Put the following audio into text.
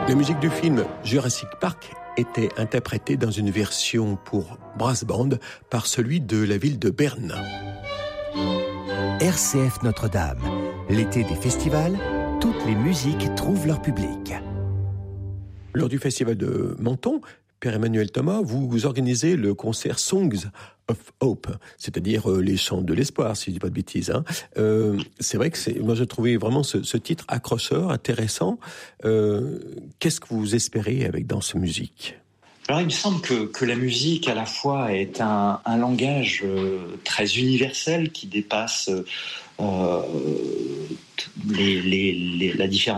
La musique du film Jurassic Park était interprétée dans une version pour brass band par celui de la ville de Berne. RCF Notre-Dame, l'été des festivals, toutes les musiques trouvent leur public. Lors du festival de Menton, Pierre-Emmanuel Thomas, vous organisez le concert Songs of Hope, c'est-à-dire les chants de l'espoir, si je ne dis pas de bêtises. C'est vrai que moi j'ai trouvé vraiment ce titre accrocheur, intéressant. Qu'est-ce que vous espérez avec danse musique ? Alors il me semble que la musique à la fois est un langage très universel qui dépasse la différence